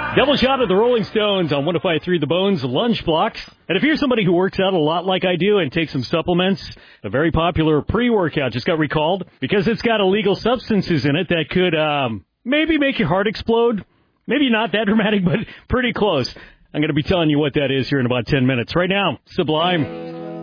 Double shot of the Rolling Stones on 105.3 The Bones Lunch Blocks. And if you're somebody who works out a lot like I do and takes some supplements, a very popular pre-workout just got recalled because it's got illegal substances in it that could maybe make your heart explode. Maybe not that dramatic, but pretty close. I'm going to be telling you what that is here in about 10 minutes. Right now, Sublime.